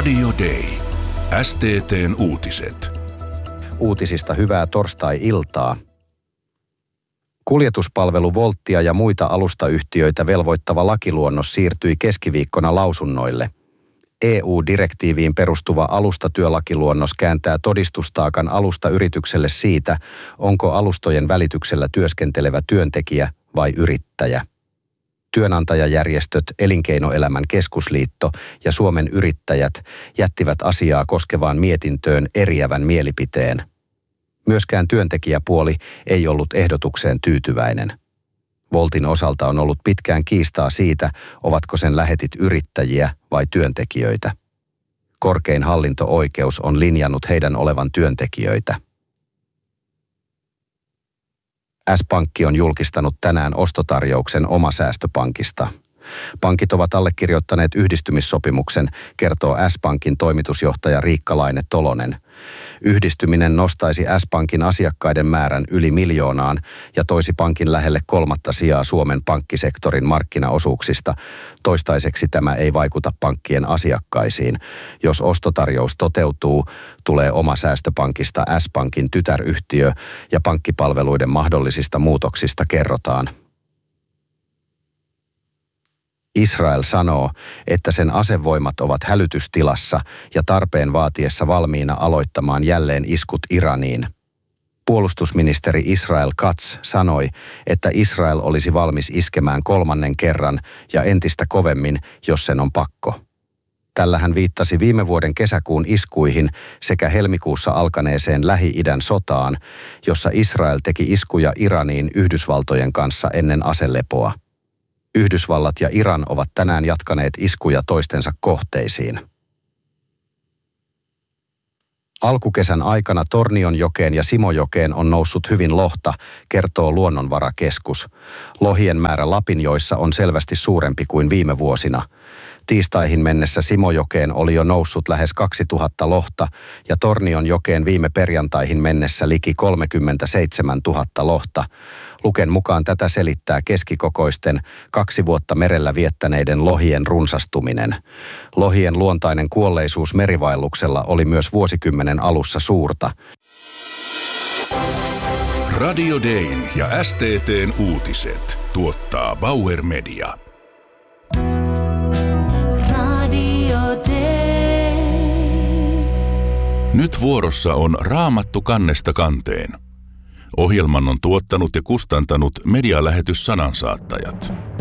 Radio Day. STT:n uutiset. Uutisista hyvää torstai-iltaa. Kuljetuspalvelu Woltia ja muita alustayhtiöitä velvoittava lakiluonnos siirtyi keskiviikkona lausunnoille. EU-direktiiviin perustuva alustatyölakiluonnos kääntää todistustaakan alustayritykselle siitä, onko alustojen välityksellä työskentelevä työntekijä vai yrittäjä. Työnantajajärjestöt Elinkeinoelämän keskusliitto ja Suomen yrittäjät jättivät asiaa koskevaan mietintöön eriävän mielipiteen. Myöskään työntekijäpuoli ei ollut ehdotukseen tyytyväinen. Woltin osalta on ollut pitkään kiistaa siitä, ovatko sen lähetit yrittäjiä vai työntekijöitä. Korkein hallinto-oikeus on linjannut heidän olevan työntekijöitä. S-Pankki on julkistanut tänään ostotarjouksen Omasäästöpankista. Pankit ovat allekirjoittaneet yhdistymissopimuksen, kertoo S-Pankin toimitusjohtaja Riikka Laine-Tolonen. Yhdistyminen nostaisi S-Pankin asiakkaiden määrän yli 1 miljoonaan ja toisi pankin lähelle 3. sijaa Suomen pankkisektorin markkinaosuuksista. Toistaiseksi tämä ei vaikuta pankkien asiakkaisiin. Jos ostotarjous toteutuu, tulee Omasäästöpankista S-Pankin tytäryhtiö ja pankkipalveluiden mahdollisista muutoksista kerrotaan. Israel sanoo, että sen asevoimat ovat hälytystilassa ja tarpeen vaatiessa valmiina aloittamaan jälleen iskut Iraniin. Puolustusministeri Israel Katz sanoi, että Israel olisi valmis iskemään 3. kerran ja entistä kovemmin, jos sen on pakko. Tällä hän viittasi viime vuoden kesäkuun iskuihin sekä helmikuussa alkaneeseen Lähi-idän sotaan, jossa Israel teki iskuja Iraniin Yhdysvaltojen kanssa ennen aselepoa. Yhdysvallat ja Iran ovat tänään jatkaneet iskuja toistensa kohteisiin. Alkukesän aikana Tornionjokeen ja Simojokeen on noussut hyvin lohta, kertoo Luonnonvarakeskus. Lohien määrä Lapinjoissa on selvästi suurempi kuin viime vuosina. Tiistaihin mennessä Simojokeen oli jo noussut lähes 2000 lohta ja Tornionjokeen viime perjantaihin mennessä liki 37 000 lohta. Luken mukaan tätä selittää keskikokoisten 2 vuotta merellä viettäneiden lohien runsastuminen. Lohien luontainen kuolleisuus merivaelluksella oli myös vuosikymmenen alussa suurta. Radio Dayn ja STT:n uutiset tuottaa Bauer Media. Nyt vuorossa on Raamattu kannesta kanteen. Ohjelman on tuottanut ja kustantanut medialähetys Sanansaattajat.